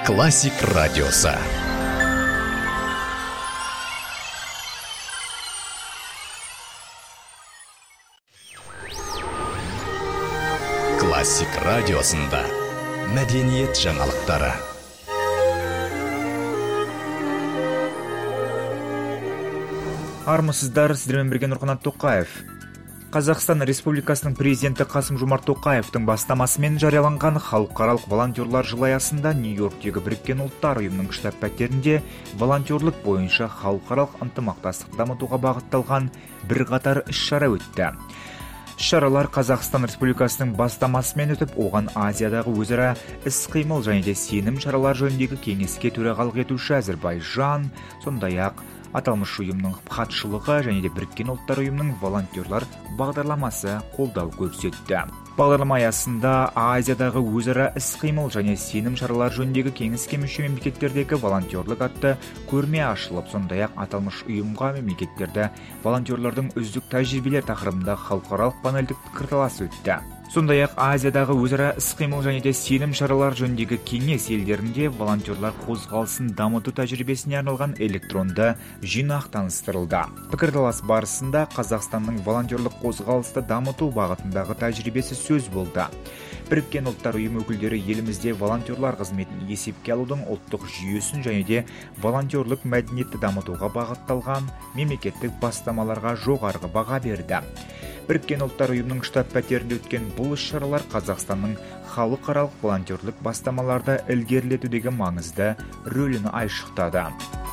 Классик радиосы. Классик радиосында мәдениет жаңалықтары. Армысыздар, сіздермен бірге Нұрқанат Тоқаев. Қазақстан Республикасының президенті Қасым-Жомарт Тоқаевтың бастамасымен жарияланған халықаралық волонтерлар жылы аясында Нью-Йорктегі Біріккен ұлттар ұйымының штаб-пәтерінде волонтерлік бойынша халықаралық ынтымақтастықты дамытуға бағытталған бірқатар іс-шара өтті. Іс-шаралар Қазақстан Республикасының бастамасымен өтіп, оған Азиядағы өзара іс-қимыл және де сенім шаралар жөніндегі кеңеске төрағалық етуші Әзірбайжан, сондай-ақ аталмыш ұйымның хатшылығы және де Біріккен ұлттар ұйымының волонтерлар бағдарламасы қолдау көрсетті. Бағдарлама аясында Азиядағы өзара іс-қимыл және сенім шаралар жөніндегі кеңеске мүше мемлекеттердегі волонтерлік атты көрме ашылып, сондай-ақ аталмыш ұйымға мемлекеттерді волонтерлардың үздік тәжірибелер тақырыбында халықаралық панельдік пікірталас өтті. Сондай-ақ Азиядағы өзара іс-қимыл және де сенім шаралар жөніндегі кеңес елдерінде волонтерлар қозғалысын дамыту тәжірибесіне арналған электронды жинақ таныстырылды. Пікірталас барысында Қазақстанның волонтерлік қозғалысты дамыту бағытындағы тәжірибесі сөз болды. Біріккен ұлттар ұйымы өкілдері елімізде волонтерлар қызметін есепке алудың ұлттық жүйесін және де волонтерлік мәдениетті дамытуға бағытталған мемлекеттік бастамаларға жоғарғы баға берді. Біріккен ұлттар ұйымының штаб-пәтерінде өткен бұл іс-шаралар Қазақстанның халықаралық волонтерлік бастамаларды ілгерілетудегі маңызды рөлін айшықтады.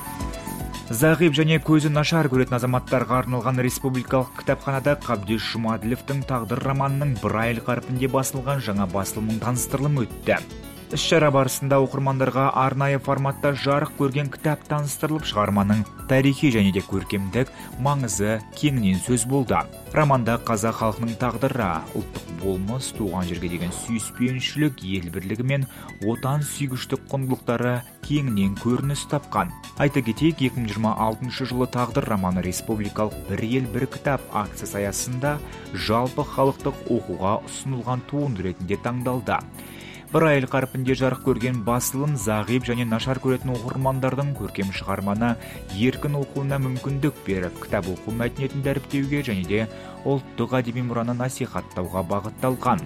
Зағип және көзі нашар көретін азаматтарға арналған республикалық кітапханада Қабдеш Жұмаділовтің тағдыр романының Брайль қарпінде басылған жаңа басылымның таныстырылымы өтті. Іс-шара барысында оқырмандарға арнайы форматта жарық көрген кітап таныстырылып, шығарманың тарихи және де көркемдік маңызы кеңінен сөз болды. Романда қазақ халқының тағдыры, ұлттық болмыс, туған жерге деген сүйіспеншілік, ел бірлігі мен отан сүйгіштік құндылықтары кеңінен көрініс тапқан. Айта кетейік, 2026 жылы тағдыр романы республикалық бір ел бір кітап акциясы аясында жалпы халықтық оқуға ұсынылған туынды ретінде таңдалды. Брайль қарпінде жарық көрген басылым зағип және нашар көретін оқырмандардың көркем шығарманы еркін оқуына мүмкіндік беріп, кітап оқу мәдениетін дәріптеуге және де ұлттық әдеби мұраны насихаттауға бағытталған.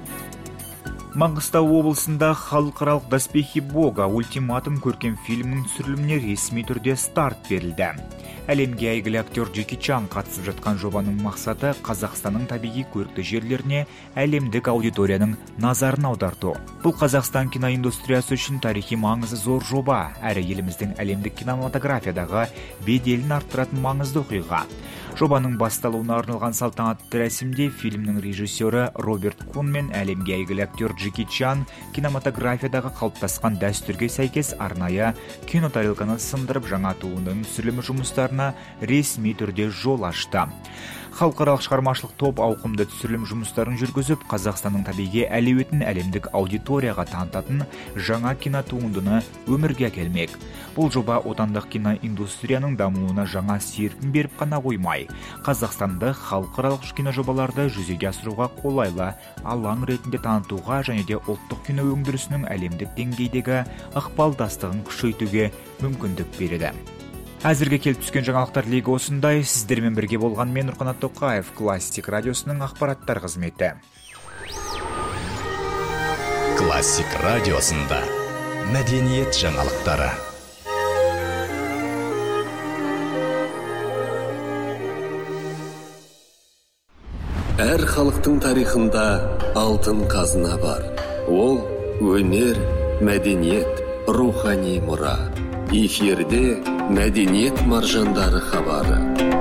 Маңғыстау облысында халықаралық Доспехи Бога ультиматум көркем фильмнің түсіріліміне ресми түрде старт берілді. Әлемге әйгілі актер Джеки Чан қатысып жатқан жобаның мақсаты Қазақстанның табиғи көрікті жерлеріне әлемдік аудиторияның назарын аударту. Бұл Қазақстан киноиндустриясы үшін тарихи маңызы зор жоба, әрі еліміздің әлемдік кинематографиядағы беделін арттыратын маңызды оқиға. Жобаның басталуына арналған салтанатты рәсімде фильмнің режиссері Роберт Кун мен әлемге әйгілі актер Джеки Чан кинематографиядағы қалыптасқан дәстүрге сәйкес арнайы кинотарелканы сындырып жаңа туындының түсірілімі жұмыстарына ресми түрде жол ашты. Халықаралық шығармашылық топ ауқымды түсірілім жұмыстарын жүргізіп, Қазақстанның табиғи әлеуетін әлемдік аудиторияға танытатын жаңа кинотуындыны өмірге әкелмек. Бұл жоба отандық киноиндустрияның дамуына жаңа серпін беріп қана қоймай, Қазақстанды халықаралық киножобаларды жүзеге асыруға қолайлы алаң ретінде танытуға және де ұлттық кино өндірісінің әлемдік деңгейдегі ықпалдастығын күшейтуге мүмкіндік береді. Әзірге келіп түскен жаңалықтар легі осындай. Сіздермен бірге болған мен Нұрқанат Тоқаев, Классик радиосының ақпараттар қызметі. Классик радиосында мәдениет жаңалықтары. Әр халықтың тарихында алтын қазына бар. Ол өнер, мәдениет, рухани мұра. Эфирде мәдениет маржандары хабары.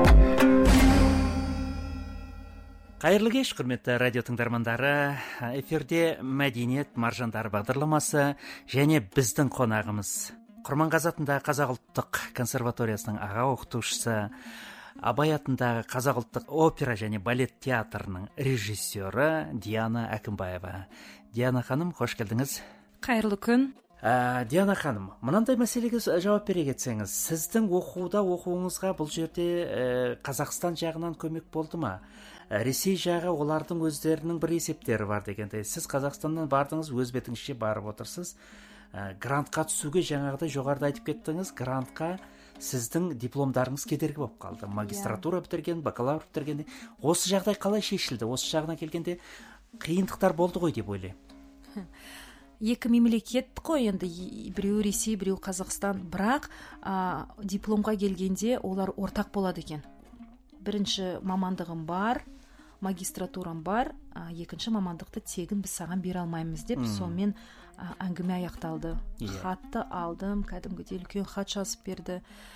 Қайырлы кеш, құрметті радио тыңдармандары. Эфирде мәдениет маржандары бағдарламасы және біздің қонағымыз. Құрманғазы атындағы Қазақ ұлттық консерваториясының аға оқытушысы, Абай атындағы Қазақ ұлттық опера және балет театрының режиссері Диана Әкімбаева. Диана ханым, қош келдіңіз. Қайырлы күн. Диана ханым, мынандай мәселеге жауап бере кетсеңіз, сіздің оқуыңызға бұл жерде Қазақстан жағынан көмек болды ма? Ресей жағы олардың өздерінің бір есептері бар дегенде, сіз Қазақстаннан бардыңыз, өз бетіңізше барып отырсыз. грантқа түсуге жаңағыдай жоғарыда айтып кеттіңіз, грантқа сіздің дипломдарыңыз кедергі болып қалды. Магистратура бітірген, бакалавр бітірген. Осы жағдай қалай шешілді? Осы жағына келгенде қиындықтар болды ғой деп ойлаймын. Екі мемлекет қой енді, біреу Ресей, біреу Қазақстан, бірақ дипломға келгенде олар ортақ болады екен. Бірінші мамандығым бар, магистратурам бар, екінші мамандықты тегін біз саған бере алмаймыз деп, сонымен әңгіме аяқталды. Хатты алдым, кәдімгідей үлкен хат жазып берді.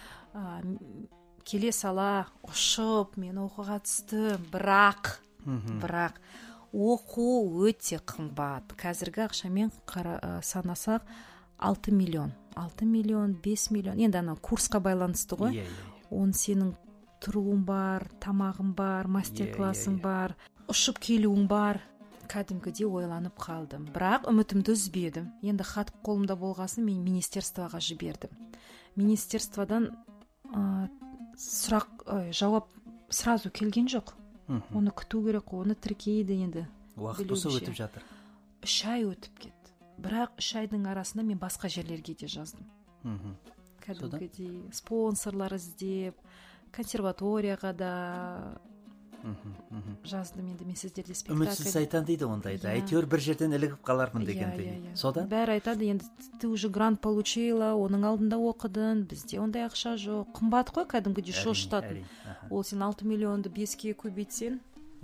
Келе сала ұшып, мен оқуға түстім, бірақ оқу өте қымбат. Қазіргі ақшамен санасақ 6 миллион, 5 миллион. Енді ана курсқа байланысты ғой. Он сенің тұруың бар, тамағың бар, мастер-классың бар, ұшып келуің бар. Кәдімгідей ойланып қалдым. Бірақ үмітімді үзбедім. Енді хат қолымда болғасын мен министерствоға жібердім. Министерстводан жауап сразу келген жоқ. Оны күту керек, оны тіркейді енді. Уақыт болса өтіп жатыр. 3 ай өтіп кетті. Бірақ 3 айдың арасында мен басқа жерлерге де жаздым. Кәдімгідей спонсорлар іздеп, консерваторияға да жаздым. Енді мен сіздерде спектакль. Үмітсіз айтан дейді ондайды. Әйтеуір бір жерден ілігіп қалармын дегендей. Сода? Бәрі айтады, енді ты уже грант получила, оның алдында оқыдың, бізде ондай ақша жоқ. Қымбат қой, кәдімгідей шошытатын. Ол сен 6 миллионды 5-ке көбейтсен.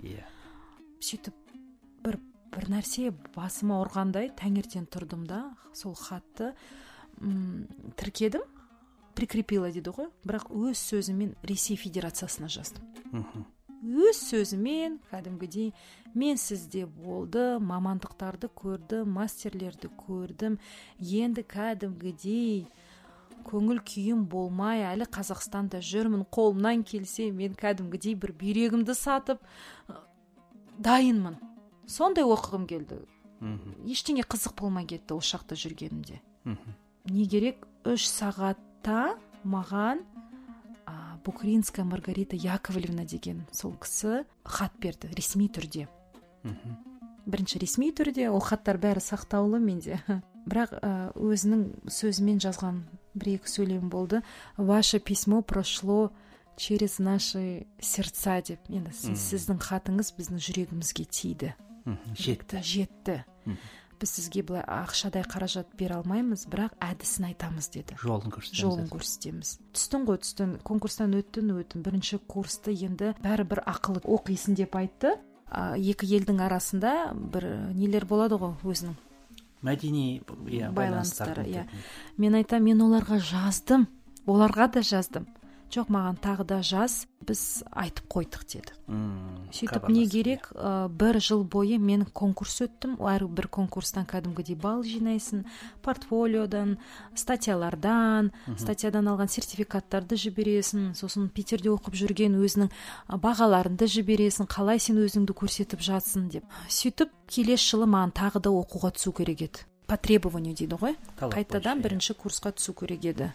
Сөйтіп бір нәрсе басыма ұрғандай, таңертең тұрдым да, сол хатты тіркедім, прикрепила дейді ғой, бірақ өз сөзімен Ресей Федерациясына жаздым. Өз сөзімен, кәдімгідей, мен сізде болды, мамандықтарды көрдім, мастерлерді көрдім, енді кәдімгідей көңіл күйім болмай, әлі Қазақстанда жүрмін, қолымнан келсе, мен кәдімгідей бір бүйрегімді сатып дайынмын. Сондай оқығым келді. Ештеңе қызық болмай кетті ол шақта жүргенімде. Не керек? 3 сағатта маған Букринская Маргарита Яковлевна деген сол кісі хат берді, ресми түрде. Бірінші ресми түрде, ол хаттар бәрі сақтаулы менде. Бірақ өзінің сөзімен жазған 1-2 сөйлем болды. Ваше письмо прошло через наши сердца деп. Енді сіздің хатыңыз біздің жүрегімізге тиді. Жетті. Біз сізге былай ақшадай қаражат бере алмаймыз, бірақ әдісін айтамыз деді. Жолын көрсетеміз. Түстің, конкурстан өттің. Бірінші курсты енді бәрі бір ақылы оқисың деп айтты. Екі елдің арасында бір нелер болады ғой өзінің. Мәдени байланыстар. Мен айтам, мен оларға жаздым. Оларға да жаздым. Жоқ, маған тағы да жаз, біз айтып қойдық деді. Сөйтіп не керек, 1 жыл бойы мен конкурс өттім. Әр бір конкурстан кәдімгідей балл жинайсың, портфолиодан, статьядан алған сертификаттарды жібересің, сосын Питерде оқып жүрген өзінің бағаларында жібересің, қалай сен өзіңді көрсетіп жатсың деп. Сөйтіп келесі жылы маған тағы да оқуға түсу керек еді. По требованию дейді ғой. Қайтадан бірінші курсқа түсу керек еді.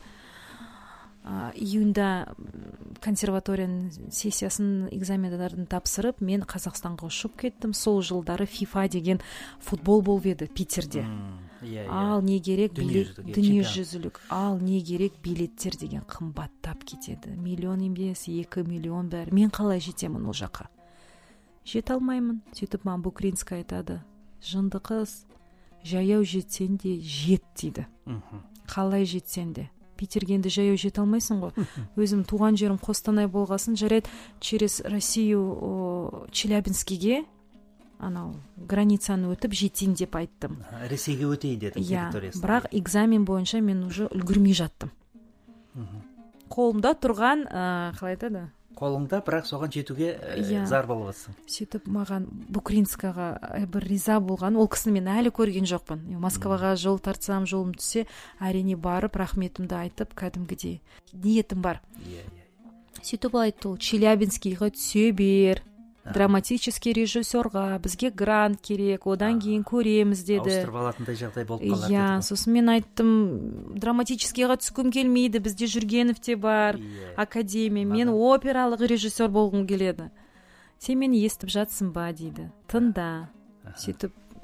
Июньда консерваторияның сессиясын, экзамендарын тапсырып, мен Қазақстанға ұшып кеттім. Сол жылдары FIFA деген футбол болып еді Питерде. Ал не керек дүниежүзілік. Ал не керек билеттер деген қымбаттап кетеді. 1 миллион емес, 2 миллион бәрі. Мен қалай жетемін ол жаққа? Жете алмаймын. Сөйтіп маған Букринская айтады. Жынды қыз, жаяу жетсен де жет дейді. Қалай жетсен де. Питерге енді жаяу жете алмайсың ғой. Өзім туған жерім Қостанай болғасын, жарайды через Россию Челябинскіге анау границаны өтіп жетейін деп айттым. Ресейге өтейін дедім территориясына. Бірақ экзамен бойынша мен уже үлгірмей жаттым. Қолымда тұрған, қалай айтады? Қолыңда, бірақ соған жетуге зар болып жатсың. Сөйтіп маған Букринскаға бір риза болған. Ол кісіні мен әлі көрген жоқпын. Москваға жол тартсам, жолым түссе, әрине барып, рахметімді айтып, кәдімгідей ниетім бар. Сөйтіп айтты, ол Челябинскийға түсе бер. Драматический режиссерға бізге грант керек, одан кейін көреміз деді. Ауыстырып алатындай жағдай болып қалады деді. Сосын мен айттым, драматическийға түскім келмейді, бізде Жүргенов те бар, академия, мен опералық режиссер болғым келеді. Сен мені естіп жатсың ба дейді. Тыңда. Сөйтіп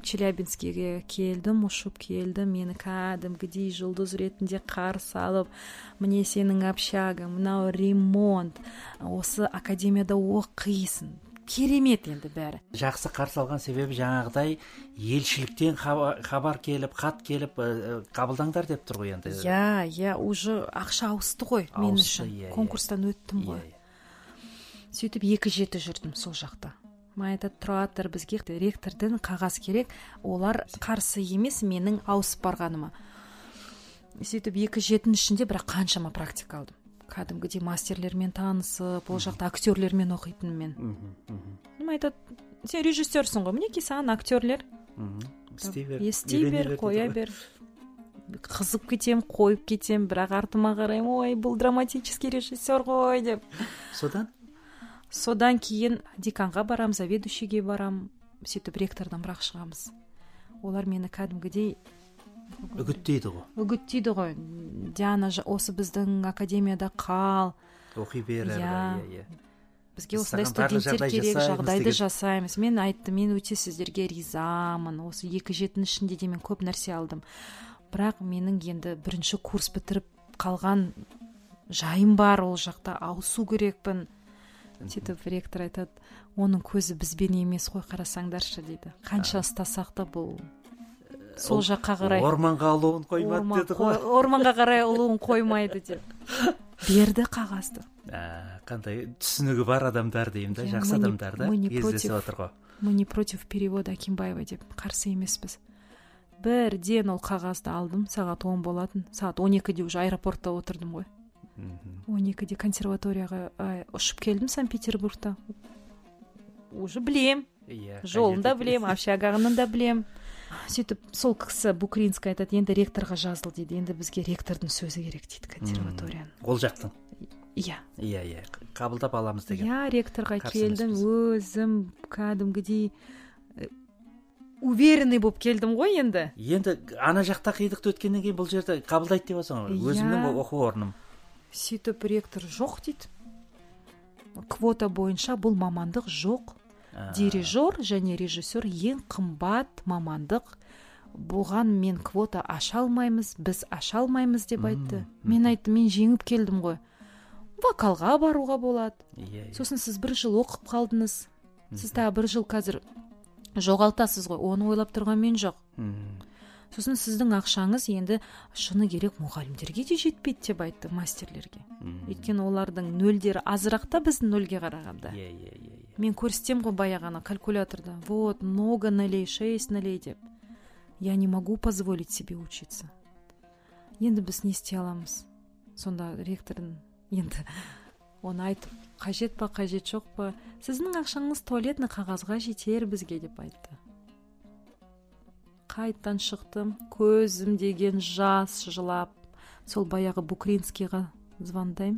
Челябинскіге келдім, ұшып келдім, мені кәдімгідей жұлдыз ретінде қарсы алып, міне сенің общагың, мынау ремонт, осы академияда оқисың, керемет енді бәрі. Жақсы қарсы алған себебі жаңағыдай елшіліктен хабар келіп, хат келіп, қабылдаңдар деп тұр ғой енді. Иә, уже ақша ауысты ғой мен үшін. Конкурстан өттім ғой. Сөйтіп 2-7 жүрдім сол жақта. Май айтады, тұратыр, бізге ректордың қағаз керек, олар қарсы емес менің ауысып барғаныма. Сөйтіп 2-7-дің ішінде бірақ қаншама практика алдым. Кәдімгідей мастерлермен танысып, ол жақта актерлермен оқитын мен. Май айтады, сен режиссерсің ғой, мінеки саған актерлер. Ести бер, қоя бер. Қызып кетем, қойып кетем, бірақ артыма қараймын, ой, бұл драматический режиссер ғой деп. Содан кейін деканға барам, заведующийге барам, сөйтіп ректордан бірақ шығамыз. Олар мені кәдімгідей үгіттейді ғой. Диана, осы біздің академияда қал. Оқи бер. Бізге осындай студенттер керек, жағдайды жасаймыз. Мен айттым, мен өте сіздерге ризамын. Осы 2-7-дің ішінде де мен көп нәрсе алдым. Бірақ менің енді бірінші курс бітіріп қалған жайым бар, ол жақта ауысу керекпін. Сөйтіп ректор айтады, оның көзі бізбен емес қой, қарасаңдаршы дейді. Қанша ұстасақ та бұл сол жаққа қарай орманға алуын қоймады деді ғой. Орманға қарай алуын қоймайды деп берді қағазды. Қандай түсінігі бар адамдар деймін да, жақсы адамдар да кездесіп отыр ғой. Мы не против перевода Акимбаева деп қарсы емеспіз. Бірден ол қағазды алдым, сағат 10 болатын, сағат 12-де уже аэропортта отырдым ғой. 12-де консерваторияға ұшып келдім Санкт-Петербургта. Уже білем, жолында білем, общагағынан да білем. Сөйтіп сол кісі Букринский айтады, енді ректорға жазыл дейді, енді бізге ректордың сөзі керек дейді консерваторияның. Ол жақтың? Иә, қабылдап аламыз деген. Ректорға келдім, өзім кәдімгідей уверенный болып келдім ғой енді. Енді ана жақта қиындықты өткеннен кейін бұл жерді қабылдайды деп отырсың ғой, өзімнің оқу орным. Сөйтіп ректор жоқ дейді. Квота бойынша бұл мамандық жоқ. Дирижер және режиссер ең қымбат мамандық. Бұған мен квота аша алмаймыз, біз аша алмаймыз деп айтты. Мен айттым, мен жеңіп келдім ғой. Вокалға баруға болады. Сосын сіз 1 жыл оқып қалдыңыз. Сіз тағы 1 жыл қазір жоғалтасыз ғой. Оны ойлап тұрған мен жоқ. Сосын сіздің ақшаңыз енді шыны керек мұғалімдерге де жетпейді деп айтты, мастерлерге. Өйткені олардың нөлдері азырақ та біздің нөлге қарағанда. Мен көрсетем ғой баяғана калькуляторда. Вот, много нолей, 6 нолей деп. Я не могу позволить себе учиться. Енді біз не істей аламыз? Сонда ректордың енді оны айтып, қажет па, қажет жоқ па? Сіздің ақшаңыз туалетный қағазға жетер бізге деп айтты. Қайттан шықтым, көзім деген жас жылап, сол баяғы Букринскийға звондаймын.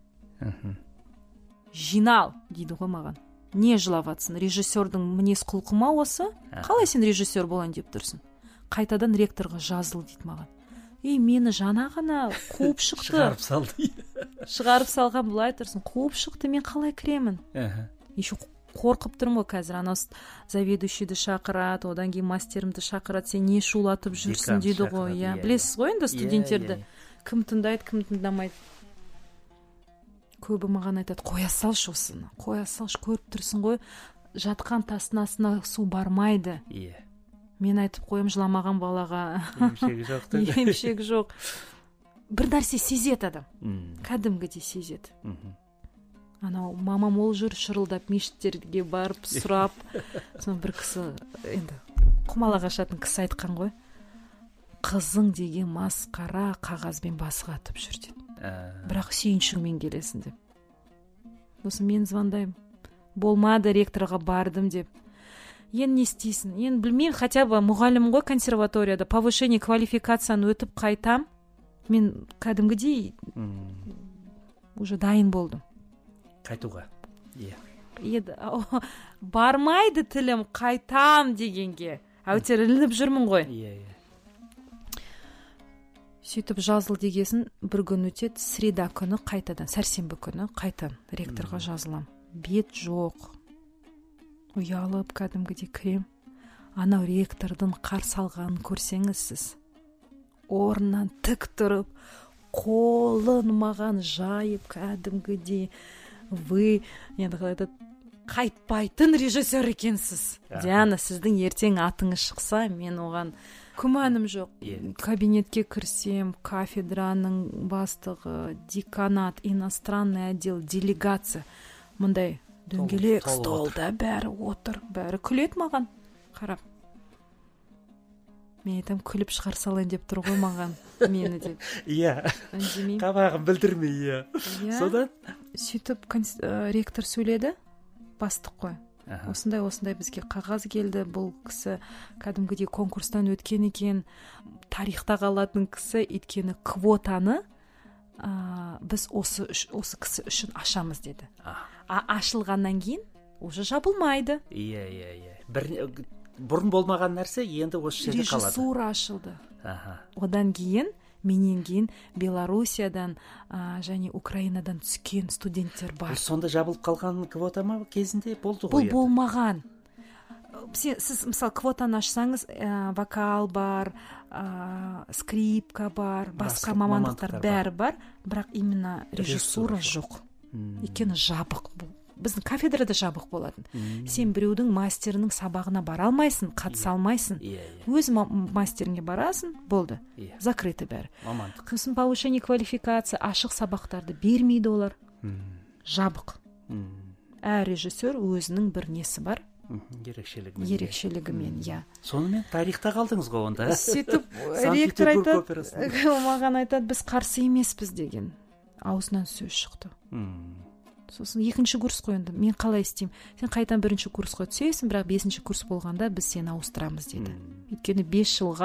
Жинал, дейді ғой маған. Не жылап атсын, режиссердің мінез құлқы ма осы? Қалай сен режиссер болайын деп тұрсың? Қайтадан ректорға жазыл дейді маған. Мені жана ғана қуып шықты. Шығарып салған бұлай тұрсын. Қуып шықты, мен қалай кіремін? Еще қорқып тұрмын ғой қазір. Анау заведующийді шақырады, одан кейін мастерімді шақырады. Сен не шулатып жүрсің дейді ғой. Білесіз ғой енді студенттерді. Кім тыңдайды, кім тыңдамайды. Көбі маған айтады, қоя салшы осыны. Қоя салшы, көріп тұрсың ғой. Жатқан тастың астына су бармайды. Мен айтып қойым, жыламаған балаға. Емшегі жоқ деді. Емшегі жоқ. Бір нәрсе сезет адам. Кәдімгідей сезет. Анау мамам ол жүр шырылдап мешіттерге барып сұрап. Соны бір кісі, енді құмалақ ашатын кісі айтқан ғой. Қызың деген масқара қағазбен басыға атып жүр деді. Бірақ сүйіншіңмен келесің деп. Сосын мен звондаймын. Болмады, ректорға бардым деп. Енді не істейсің? Енді білмеймін, хотя бы мұғалім ғой консерваторияда, повышение квалификацияны өтіп қайтам. Мен кәдімгідей уже дайын болдым. Қайтуға. Еді, бармайды тілім, қайтам дегенге. Әйтеуір ілініп жүрмін ғой. Сөйтіп жазыл дегесін бір күн өтеді, среда күні қайтадан, сәрсенбі күні қайтан ректорға жазылам. Бет жоқ. Ұялып кәдімгідей кірем. анау ректордың қарсы алғанын көрсеңіз, сіз орнынан тік тұрып, қолын маған жайып, кәдімгідей вы, енді қалай айтады, қайтпайтын режиссер екенсіз. Диана, сіздің ертең атыңыз шықса, мен оған күмәнім жоқ. Кабинетке кірсем, кафедраның бастығы, деканат, иностранный отдел, делегация, мұндай дөңгелек столда бәрі отыр, бәрі күлет маған қарап. Мен айтам, күліп шығар салайын деп тұр ғой маған, мені деп. Қабағын білдірмей. Содан сөйтіп ректор сөйледі, бастық қой. Осындай бізге қағаз келді, бұл кісі кәдімгідей конкурстан өткен екен, тарихта қалатын кісі, өйткені квотаны біз осы кісі үшін ашамыз деді. Ашылғаннан кейін уже жабылмайды. Бұрын болмаған нәрсе енді осы жерде қалады. Режиссура ашылды. Одан кейін менен кейін Белоруссиядан және Украинадан түскен студенттер бар. Сонда жабылып қалған квота ма кезінде болды Бұл ғой? болмаған. Сіз мысалы квотаны ашсаңыз, вокал бар, скрипка бар, басқа мамандықтар бәрі бар, бірақ именно режиссура жоқ. Өйткені жабық бұл. Біздің кафедрада жабық болатын. Сен біреудің мастерінің сабағына бара алмайсың, қатыса алмайсың. Өз мастеріңе барасың, болды. Закрыты бәрі. Сосын повышение квалификация, ашық сабақтарды бермейді олар. Жабық. Әр режиссер өзінің бір несі бар. Ерекшелігімен, Сонымен тарихта қалдыңыз ғой онда. Сөйтіп ректор айтады, маған айтады, біз қарсы емеспіз деген. Аузынан сөз шықты. Сосын екінші курс қойынды. Мен қалай істеймін? Сен қайтан бірінші курсқа түсесің, бірақ 5-ші курс болғанда біз сені ауыстырамыз деді. Өйткені 5 жылға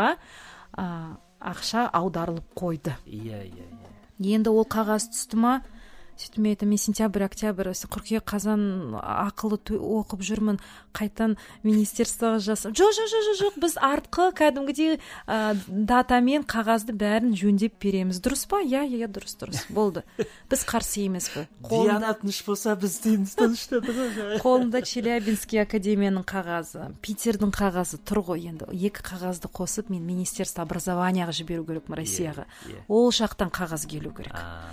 ақша аударылып қойды. Енді ол қағаз түсті ма? Сөйтіп мен айтам, мен сентябрь, октябрь, қыркүйек, қазан ақылы оқып жүрмін, қайтан министерствоға жасап. Жоқ, біз артқы кәдімгідей датамен қағазды бәрін жөндеп береміз. Дұрыс па? Дұрыс. Болды. Біз қарсы емес пе? Диана тыныш болса, біз дейміз тыныштады ғой. Қолында Челябинский академияның қағазы, Питердің қағазы тұр ғой енді. Екі қағазды қосып, мен министерство образованияға жіберу керек Россияға. Ол жақтан қағаз келу керек.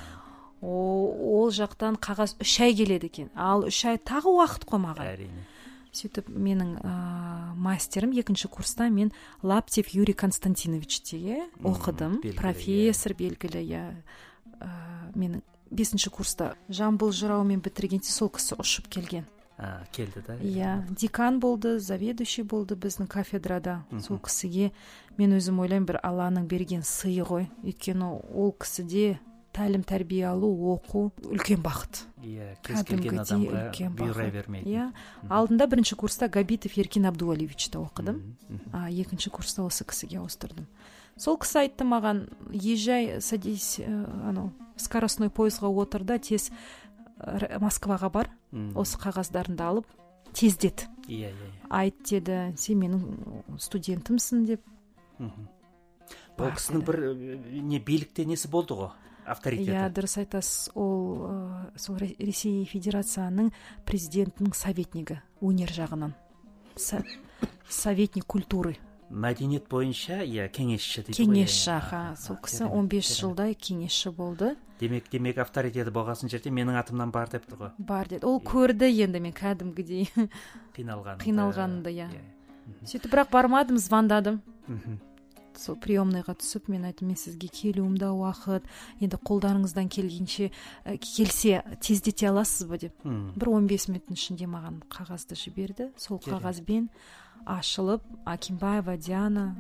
Ол жақтан қағаз 3 ай келеді екен. Ал 3 ай тағы уақыт қоймаған. Сөйтіп менің мастерім 2-ші курста мен Лаптев Юрий Константиновичте оқыдым. Профессор белгілі. Менің 5-ші курста жамбыл жыраумен бітіргенде сол кісі ұшып келген. Келді да? Декан болды, заведующий болды біздің кафедрада. Сол кісіге мен өзім ойлаймын, бір Алланың берген сыйы ғой. Өйткені ол кісіде тәлім тәрбие алу, оқу үлкен бақыт. Кез келген адамға бұйыра бермейді. Алдында 1-ші курста Габитов Еркин Абдуалевичті оқыдым. 2-ші курста осы кісіге ауыстырдым. Сол кісі айтты маған, езжай, садись, скоростной поездға отырда, тез Москваға бар, осы қағаздарында алып, тездет. Айт деді, сен менің студентімсің деп. Ол кісінің бір билікте несі болды ғой? Авторитеті. Дұрыс айтасыз, сол Ресей Федерацияның президентінің советнигі, өнер жағынан. Советник культуры. Мәдениет бойынша, кеңесші дейді ғой. Кеңесші, сол кісі 15 жылдай кеңесші болды. Демек авторитеті болғасын жерде менің атымнан бар деп тұр ғой. Бар деді. Ол көрді енді мен кәдімгідей қиналғанымды. Сөйтіп бірақ бармадым, звондадым. Сол приемныйға түсіп, мен айтым, мен сізге келуімді уақыт, енді қолдарыңыздан келгенше келсе тездете аласыз ба деп. Бір 15 минуттың ішінде маған қағазды жіберді. Сол қағазбен ашылып, Акимбаева Диана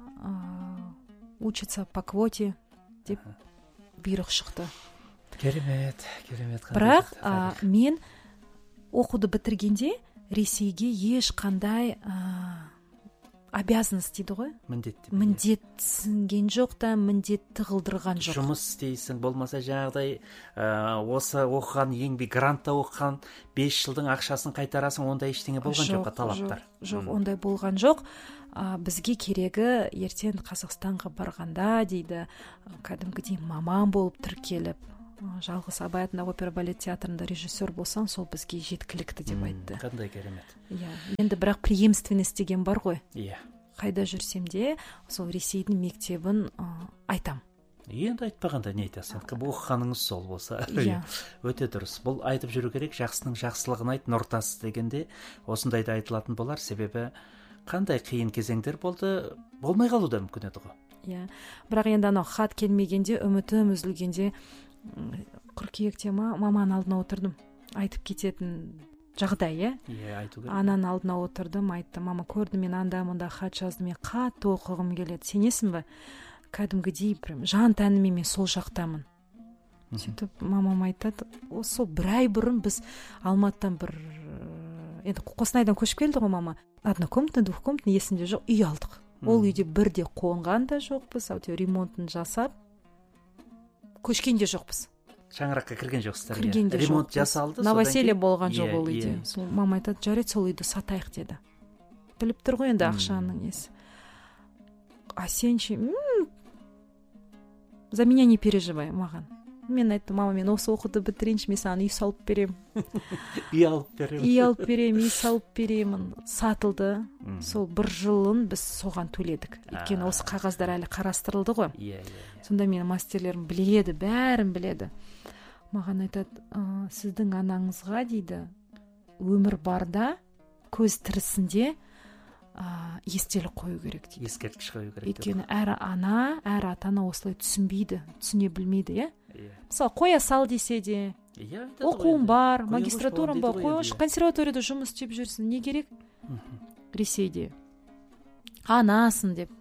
учится по квоте деп бұйрық шықты. Керемет. Бірақ мен оқуды бітіргенде Ресейге ешқандай обязанность дейді ғой. Міндетсінген жоқ та, міндет тығылдырған жоқ. Жұмыс істейсің, болмаса жаңағыдай осы оқыған еңбек, грантта оқыған 5 жылдың ақшасын қайтарасың, ондай ештеңе болған жоқ талаптар. Жоқ, ондай болған жоқ. Бізге керегі ертең Қазақстанға барғанда дейді, кәдімгідей маман болып тіркеліп, жалғыз Абай атындағы опера балет театрында режиссер болсаң, сол бізге жеткілікті деп айтты. Қандай керемет. Иә, енді бірақ преемственность деген бар ғой. Иә. Қайда жүрсем де сол Ресейдің мектебін айтам. Енді айтпағанда не айтасың? Оқығаныңыз сол болса. Иә. Өте дұрыс. Бұл айтып жүру керек, жақсының жақсылығын айт, нұр тасы дегенде осындайда айтылатын болар. Себебі қандай қиын кезеңдер болды, болмай қалуы да мүмкін еді ғой. Иә. Бірақ енді анау хат келмегенде, үмітім үзілгенде қыркүйекте маманың алдына отырдым. Айтып кететін жағдай, Иә, айту керек. Ананың алдына отырдым, айттым, мама, көрдім, мен анда-мында хат жаздым, мен қатты оқығым келеді. Сенесің бе? Кәдімгідей жан тәніммен мен сол жақтамын. Сөйтіп мамам айтады, сол бір ай бұрын біз Алматыдан енді Қостанайдан көшіп келді ғой мама. Однокомнатный, двухкомнатный, есімде жоқ, үй алдық. Ол үйде бірде қонған да жоқпыз, ремонтын жасап көшкен де жоқпыз. Шаңыраққа кірген жоқсыздар. Кірген де жоқ. Ремонт жасалды. Новоселье болған жоқ ол үйде. Мама айтады, жарайды, сол үйді сатайық деді. Біліп тұр ғой енді ақшаның несі. А сен ше, за меня не переживай, маған. Мен айттым, мама, мен осы оқуды бітірейінші, мен саған үй салып берем. Үй алып берем. Үй салып беремін. Сатылды. Сол бір жылын біз соған төледік. Өйткені осы қағаздар әлі қарастырылды ғой. Сонда менің мастерлерім біледі, бәрін біледі. Маған айтады, сіздің анаңызға дейді, өмір барда, көз тірісінде естелік қою керек дейді. Ескерткіш қою керек. Өйткені әр ата-ана осылай түсінбейді, түсіне білмейді, Мысалы, қоя сал десе де, оқуым бар, магистратурам бар, қойғаш, консерваторияда жұмыс істеп жүрсің, не керек? Ресейде. Анасың деп.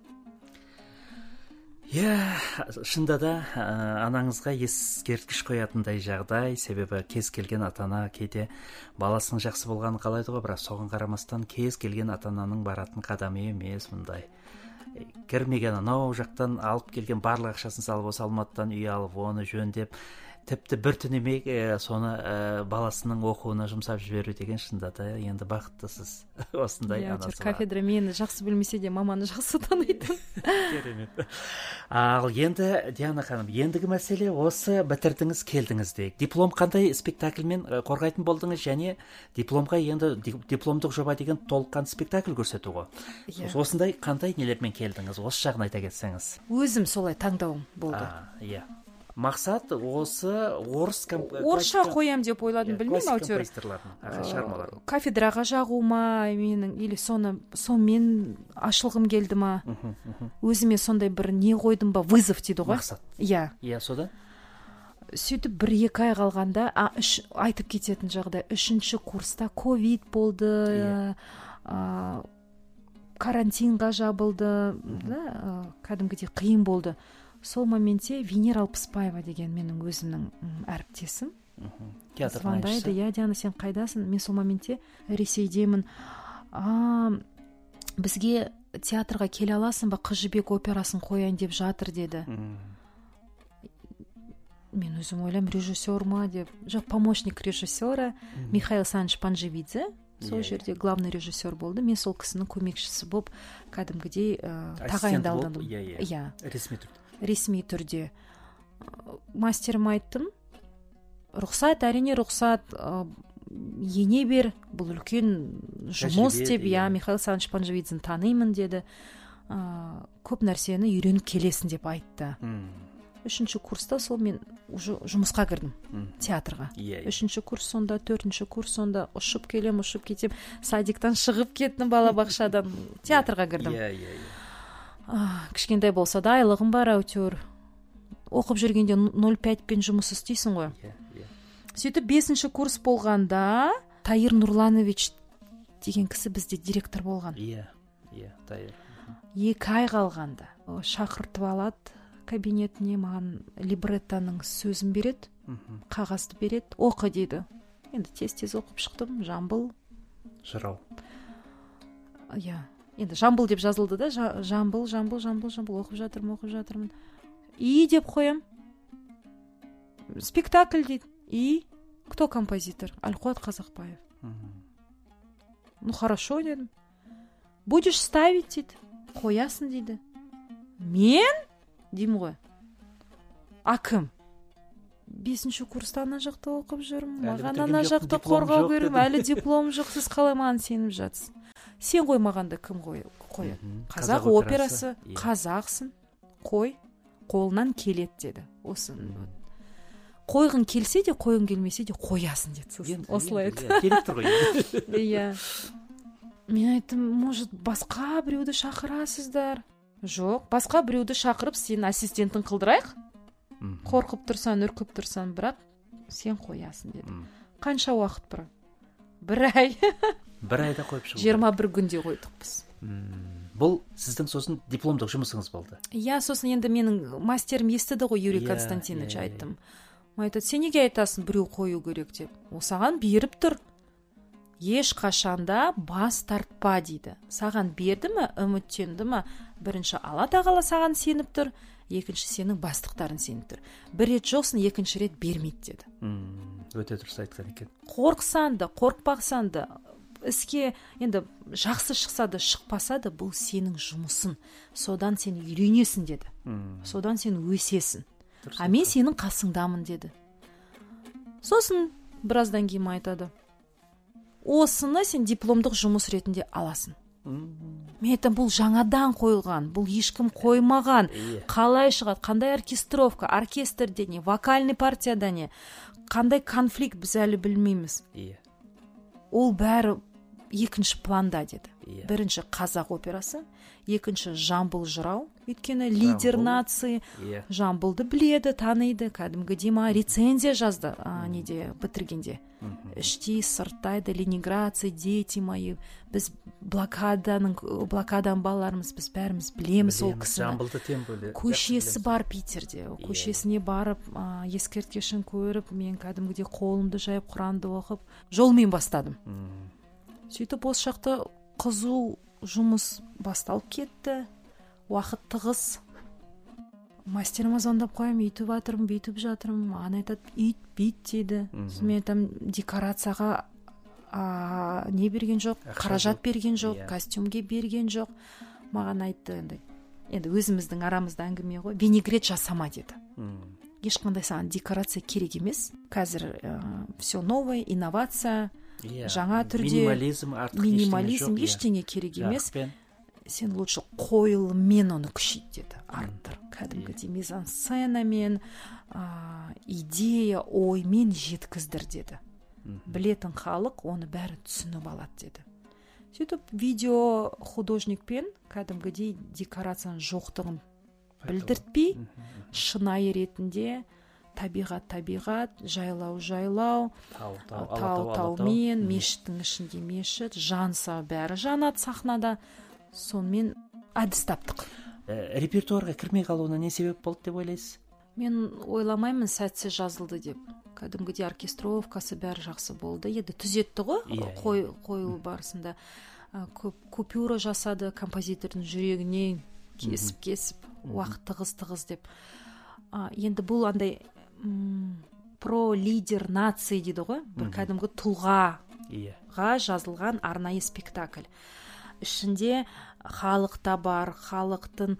Шында да анаңызға ескерткіш қоятындай жағдай, себебі кез келген ата-ана кейде баласының жақсы болғанын қалайды ғой, бірақ соған қарамастан кез келген ата-ананың баратын қадамы емес мұндай. Кірмеген анау жақтан алып келген барлық ақшасын салып осы Алматыдан үй алып, оны жөндеп, тіпті бір түнемей соны баласының оқуына жұмсап жіберу деген шында да енді бақыттысыз. Осындай анасы бар. Кафедра мені жақсы білмесе де маманы жақсы танитын. Керемет. Ал енді Диана ханым, ендігі мәселе осы бітірдіңіз, келдіңіз дейік. Диплом қандай спектакльмен қорғайтын болдыңыз, және дипломға енді дипломдық жоба деген толыққан спектакль көрсету ғой. Осындай қандай нелермен келдіңіз? Осы жағын айта кетсеңіз. Өзім солай таңдауым болды. Иә. Мақсат осы орысша қоям деп ойладым, білмеймін әйтеуір. Кафедраға жағума, менің или сонымен ашылғым келді ма? Өзіме сондай бір не қойдым ба? Вызов дейді ғой. Мақсат. Иә, содан? Сөйтіп 1-2 ай қалғанда айтып кететін жағдай. 3-ші курста ковид болды, карантинға жабылды, кәдімгідей қиын болды. Сол моментте Венера Алпыспаева деген менің өзімнің әріптесім. Звондайды, Диана, сен қайдасың? Мен сол моментте Ресейдемін. Бізге театрға келе аласың ба? Қыз жібек операсын қояйын деп жатыр деді. Мен өзім ойлам, режиссер ма деп. Жоқ, помощник режиссера Михаил Саныч Панжевидзе. Сол жерде главный режиссер болды. Мен сол кісінің көмекшісі болып, кәдімгідей тағайындалдым. Ресми түрде. Мастерім айттым, рұқсат, әрине рұқсат, ене бер, бұл үлкен жұмыс деп, Михаил Саныч Панжевидзін танимын деді. Көп нәрсені үйреніп келесің деп айтты. 3-ші курста сол мен жұмысқа кірдім театрға. 3-ші курс сонда, 4-ші курс сонда ұшып келем, ұшып кетем. Садиктан шығып кеттім, балабақшадан театрға кірдім. Кішкентай болса да айлығым бар әйтеуір. Оқып жүргенде 0,5-пен жұмыс істейсің ғой. Сөйтіп 5-ші курс болғанда Таир Нұрланович деген кісі бізде директор болған. Таир. 2 ай қалғанда шақыртып алады кабинетіне, маған либреттоның сөзін береді, қағазды береді, оқы дейді. Енді тез оқып шықтым. Жамбыл. Жырау. Енді Жамбыл деп жазылды да, Жамбыл оқып жатырмын. И деп қоям. Спектакль дейді. И кто композитор? Алқуат Қазақбаев. Ну хорошо дедім. Будешь ставить дейді. Қоясың дейді. Мен? Деймін ғой. А кім? 5-ші курста ана жақта оқып жүрмін, маған ана жақта қорғау көрім, әлі диплом жоқ, сіз қалай маған сеніп жатсыз? Сен қоймағанда кім қояды? Қазақ операсы, қазақсың, қой, қолынан келет деді. Қойғың келсе де, қойғың келмесе де қоясын деді. Осылай еді. Керек тұр ғой. Иә. Мен айттым, может, басқа біреуді шақырасыздар? Жоқ, басқа біреуді шақырып, сен ассистентін қылдырайық. Қорқып тұрсан, үркіп тұрсан, бірақ сен қоясын деді. Қанша уақыт бұра? 1 ай. 1 айда қойып шығып. 21 күнде қойдық біз. Бұл сіздің сосын дипломдық жұмысыңыз болды? Иә, сосын енді менің мастерім естіді ғой, Юрий Константинович, айттым. Айтады, сен неге айтасың біреу қою керек деп? Осаған беріп тұр. Еш қашанда бас тартпа дейді. Саған берді ме, үміттенді ме? Бірінші Алла тағала саған сеніп тұр, екінші сенің бастықтарын сеніп тұр. 1 рет жоқсын, екінші рет бермейді деді. Өте дұрыс айтқан екен. Қорқсан да, қорқпақсан да, іске енді жақсы шықса да, шықпаса да, бұл сенің жұмысың. Содан сен үйренесің деді. Содан сен өсесің. А мен сенің қасыңдамын деді. Сосын біраздан кейін айтады, осыны сен дипломдық жұмыс ретінде аласың. Мен айтам, бұл жаңадан қойылған, бұл ешкім қоймаған. Қалай шығады, қандай оркестровка, оркестрде не, вокальный партияда не, қандай конфликт біз әлі білмейміз. Ол бәрі екінші планда деді. Бірінші қазақ операсы, екінші Жамбыл жырау, өйткені лидер нации, Жамбылды біледі, таниды, кәдімгі Дима рецензия жазды, неде бітіргенде. Іште, сырттайды, Ленинграция, дети мои, біз блокадан балаларымыз, біз бәріміз білеміз ол кісіні. Көшесі бар Питерде, көшесіне барып, ескерткішін көріп, мен кәдімгіде қолымды жайып, Құранды оқып, жолмен бастадым. Сөйтіп осы шақты қызу жұмыс басталып кетті, уақыт тығыз. Мастеріма звондап қоям, бүйтіп жатырмын, маған айтады, бүйт дейді. Мен айтам, декорацияға не берген жоқ, қаражат берген жоқ, костюмге берген жоқ. Маған айтты, енді өзіміздің арамызда әңгіме ғой, винегрет жасама деді. Ешқандай саған декорация керек емес. Қазір все новое, инновация, жаңа түрде минимализм ештеңе керек емес. Сен лучше қойылыммен оны күшейт деді. Арттыр. Кәдімгі мизансценамен, идея, оймен жеткіздір деді. Білетін халық оны бәрі түсініп алады деді. Сөйтіп видео художникпен кәдімгідей декорацияның жоқтығын білдіртпей, шынайы ретінде табиғат, жайлау, тау-таумен, мешіттің ішінде мешіт, жанса бәрі жанат сахнада. Сонымен әдіс таптық. Репертуарға кірмей қалуына не себеп болды деп ойлайсыз? Мен ойламаймын, сәтсіз жазылды деп. Кәдімгідей оркестровкасы бәрі жақсы болды. Еді түзетті ғой, қойылу барысында. Купюра жасады, композитордың жүрегіне кесіп, уақыт тығыз деп. Енді бұл андай про лидер нации дейді ғой, бір кәдімгі тұлғаға жазылған арнайы спектакль. Ішінде халық та бар, халықтың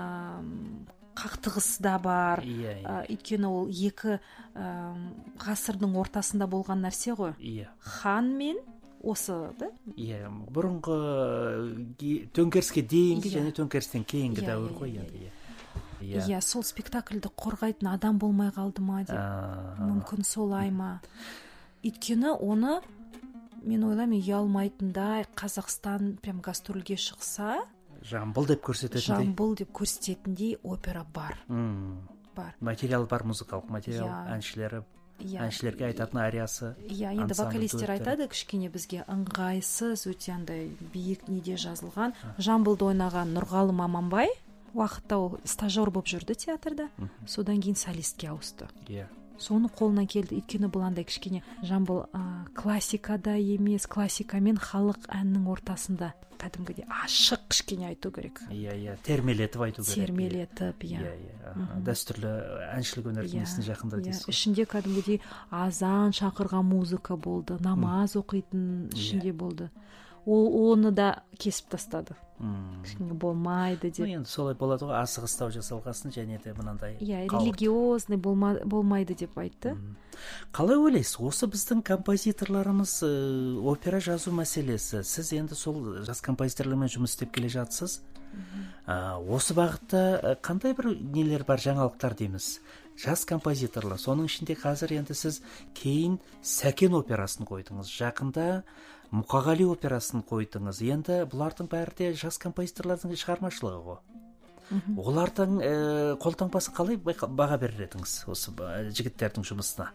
қақтығысы да бар. Өйткені ол 2 ғасырдың ортасында болған нәрсе ғой. Хан мен осы, да? Бұрынғы төңкеріске дейінгі және төңкерістен кейінгі дәуір ғой. Иә, сол спектакльді қорғайтын адам болмай қалды ма деп. Мүмкін солай ма? Өйткені оны мен ойлаймын, ұялмайтындай Қазақстан прям гастрольге шықса, Жамбыл деп көрсететіндей опера бар. Материал бар, музыкалық материал, әншілерге айтатын ариясы. Енді вокалистер айтады, кішкене бізге ыңғайсыз, өте андай биік неде жазылған. Жамбылды ойнаған Нұрғалым Аманбай уақытта ол стажер болып жүрді театрда, содан кейін солистке ауысты. Соны қолынан келді, өйткені бұл андай кішкене Жамбыл классикада емес, классикамен халық әннің ортасында кәдімгідей ашық кішкене айту керек. Термелетіп айту керек. Термелетіп, дәстүрлі әншілік өнердің несіне жақында дейсіз. Ішінде кәдімгідей азан шақырған музыка болды, намаз оқитын ішінде болды. оны да кесіп тастады. Кішкене болмайды деп. Енді солай болады ғой, асығыстау жасалғасын, және де мынандай религиозный болмайды деп айтты. Қалай ойлайсыз, осы біздің композиторларымыз опера жазу мәселесі, сіз енді сол жас композиторлармен жұмыс істеп келе жатсыз, осы бағытта қандай бір нелер бар, жаңалықтар дейміз? Жас композиторлар, соның ішінде қазір енді сіз кейін Сәкен операсын қойдыңыз, жақында Мұқағали операсын қойдыңыз. Енді бұлардың бәрі де жас композиторлардың шығармашылығы ғой. Олардың қолтаңбасын қалай баға берер едіңіз осы жігіттердің жұмысына?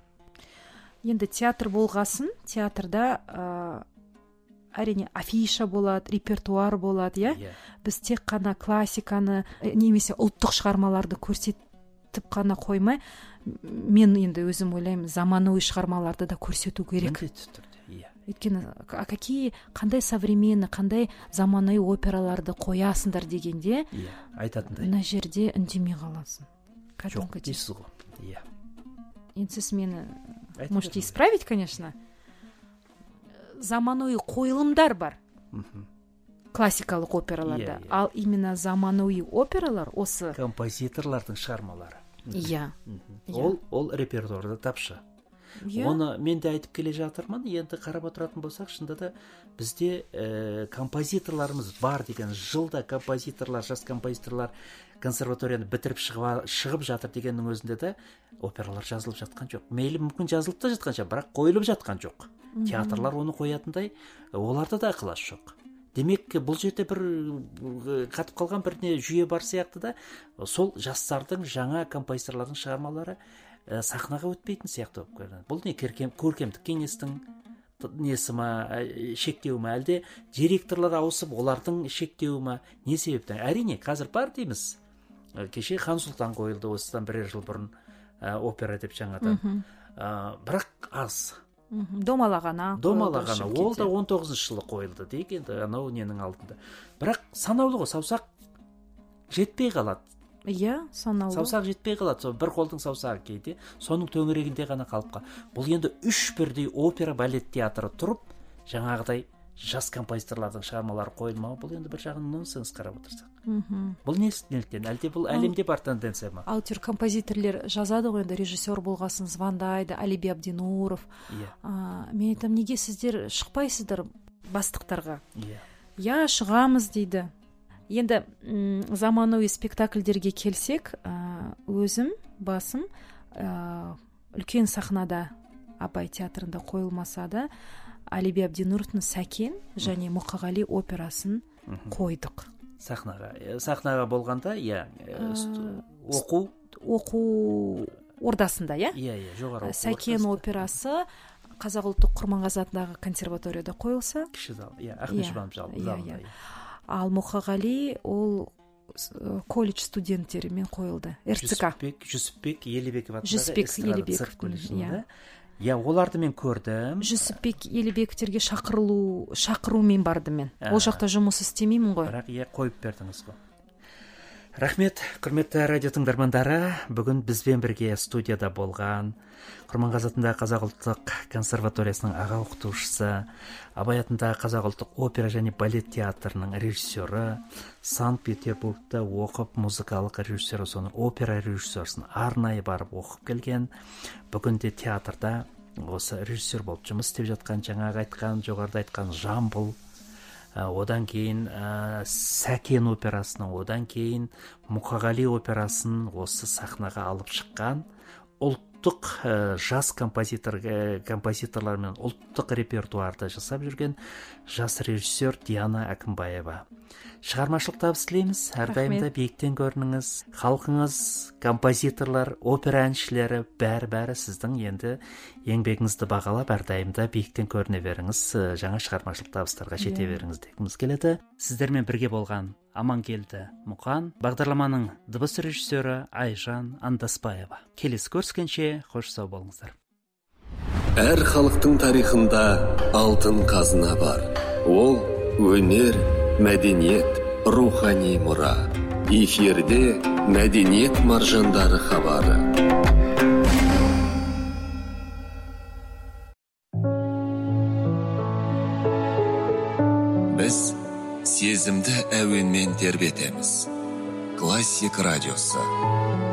Енді театр болғасын, театрда әрине афиша болады, репертуар болады, Біз тек қана классиканы немесе ұлттық шығармаларды көрсетіп қана қоймай, мен енді өзім ойлаймын, заманауи шығармаларды да көрсету керек. Өйткені қандай современный, қандай заманауи операларды қоясыңдар дегенде, айтатындай. Мына жерде үндемей қаласың. Жоқ, дейсіз ғой. Енді сіз мені можете исправить, конечно. Заманауи қойылымдар бар. Классикалық операларда. Ал именно заманауи опералар осы композиторлардың шығармалары. Ол репертуарда тапшы. Оны мен де айтып келе жатырмын. Енді қарап отыратын болсақ, шынында да бізде композиторларымыз бар деген, жылда композиторлар, жас композиторлар консерваторияны бітіріп шығып жатыр дегеннің өзінде де опералар жазылып жатқан жоқ. Мейлі мүмкін жазылып та жатқан жоқ, бірақ қойылып жатқан жоқ. Театрлар оны қоятындай, оларда да ықылас жоқ. Демек, бұл жерде бір қатып қалған бір жүйе бар сияқты да, сол жастардың, жаңа композиторлардың шығармалары сахнаға өтпейтін сияқты болып көрінеді. Бұл не, көркемдік кеңестің несі ма, шектеуі ма, әлде директорлар ауысып, олардың шектеуі ма, не себептен? Әрине, қазір бар дейміз. Кеше Хан Сұлтан қойылды, осыдан бірер жыл бұрын опера деп жаңадан. Бірақ аз. Домалағана. Ол да 19 жылы қойылды дейік, енді анау ненің алдында. Бірақ санаулы ғой, саусақ жетпей қалады. Санаулы. Саусақ жетпей қалады, бір қолдың саусағы кейде, соның төңірегінде ғана қалып қал. Бұл енді 3 бірдей опера, балет театры тұрып, жаңағыдай жас композиторлардың шығармалары қойылмауы, бұл енді бір жағын нонсенс қарап отырсақ. Бұл неліктен? Әлде бұл әлемде бар тенденция ма? Аутер композиторлер жазады ғой, енді режиссер болғасын звондайды, Алиби Абдинуров. Мен айтам, неге сіздер шықпайсыздар бастықтарға? Шығамыз дейді. Енді заманауи спектакльдерге келсек, өзім басым үлкен сахнада Абай театрында қойылмаса да Алиби Абдинуровтың Сәкен және Мұқағали операсын қойдық. Сахнаға болғанда, оқу ордасында, жоғары. Сәкен операсы Қазақ ұлттық Құрманғазы атындағы консерваторияда қойылса, кіші зал, Ахмет Жұбанов залында. Ал Мұқағали ол колледж студенттерімен қойылды. РЦК. Жүсіпбек Елебеков атындағы эстрада цирк колледжінде. Оларды мен көрдім. Жүсіпбек Елебековтерге шақырумен барды мен. Ол жақта жұмыс істемеймін ғой. Бірақ қойып бердіңіз ғой. Рахмет, құрметті радио тыңдармандары. Бүгін бізбен бірге студияда болған Құрманғазы атындағы Қазақ ұлттық консерваториясының аға оқытушысы, Абай атындағы Қазақ ұлттық опера және балет театрының режиссері, Санкт-Петербургта оқып, музыкалық режиссері, соның опера режиссерісін арнайы барып оқып келген. Бүгінде театрда осы режиссер болып жұмыс істеп жатқан, жаңағы айтқан, жоғарыда айтқан Жамбыл, одан кейін Сәкен операсының, одан кейін Мұқағали операсын осы сахнаға алып шыққан ұлттық жас композиторлар мен ұлттық репертуарды жасап жүрген жас режиссер Диана Әкімбаева. Шығармашылық табыс тілейміз, әрдайымда биіктен көрініңіз. Халқыңыз, композиторлар, опера әншілері бәрі сіздің енді еңбегіңізді бағалап, әрдайымда биіктен көріне беріңіз, жаңа шығармашылық табыстарға жете беріңіз дегіміз келеді. Сіздермен бірге болған Амангелді Мұқан, бағдарламаның дыбыс режиссері Айжан Андаспаева. Келесі көріскенше қош сау болыңыздар. Әр халықтың тарихында алтын қазына бар. Ол өнер, мәдениет, рухани мұра. Эфирде мәдениет маржандары хабары. біз сезімді әуенмен тербетеміз. Классик радиосы.